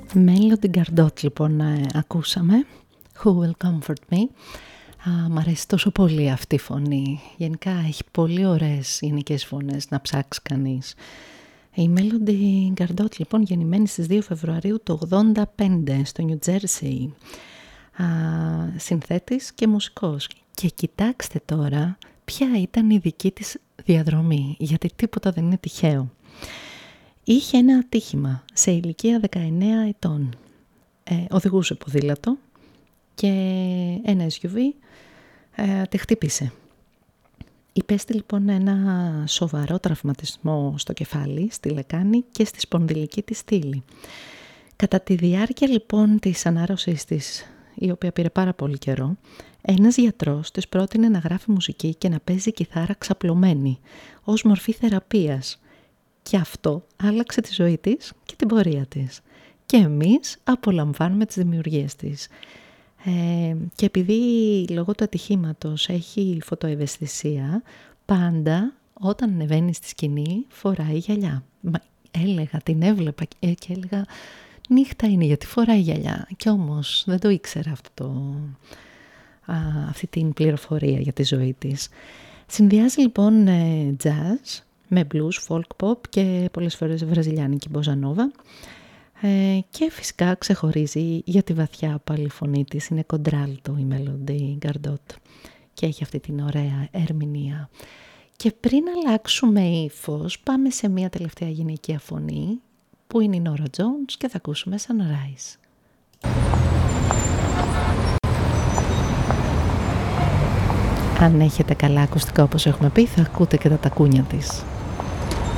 Melody Gardot λοιπόν ακούσαμε, Who Will Comfort Me. Μ' αρέσει τόσο πολύ αυτή η φωνή. Γενικά έχει πολύ ωραίες γενικές φωνές να ψάξει κανείς. Η Melody Gardot λοιπόν γεννημένη στις 2 Φεβρουαρίου του 85 στο Νιου Τζέρσι. Συνθέτης και μουσικός. Και κοιτάξτε τώρα ποια ήταν η δική της διαδρομή, γιατί τίποτα δεν είναι τυχαίο. Είχε ένα ατύχημα σε ηλικία 19 ετών. Οδηγούσε ποδήλατο και ένα SUV τη χτύπησε. Υπέστη λοιπόν ένα σοβαρό τραυματισμό στο κεφάλι, στη λεκάνη και στη σπονδυλική της στήλη. Κατά τη διάρκεια λοιπόν της ανάρρωσης της, η οποία πήρε πάρα πολύ καιρό, ένας γιατρός της πρότεινε να γράφει μουσική και να παίζει κιθάρα ξαπλωμένη ως μορφή θεραπείας. Και αυτό άλλαξε τη ζωή της και την πορεία της. Και εμείς απολαμβάνουμε τις δημιουργίες της. Και επειδή λόγω του ατυχήματος έχει φωτοευαισθησία, πάντα όταν ανεβαίνει στη σκηνή φοράει γυαλιά. Την έβλεπα και έλεγα νύχτα είναι γιατί φοράει γυαλιά. Και όμως δεν το ήξερα αυτή την πληροφορία για τη ζωή της. Συνδυάζει λοιπόν jazz με blues, folk pop και πολλές φορές βραζιλιάνικη μποζανόβα. Και φυσικά ξεχωρίζει για τη βαθιά πάλι φωνή της. Είναι κοντράλτο η Melody Gardot και έχει αυτή την ωραία ερμηνεία. Και πριν αλλάξουμε ύφος, πάμε σε μια τελευταία γυναικεία φωνή που είναι η Nora Jones και θα ακούσουμε Sunrise. Αν έχετε καλά ακουστικά όπως έχουμε πει, θα ακούτε και τα τακούνια της.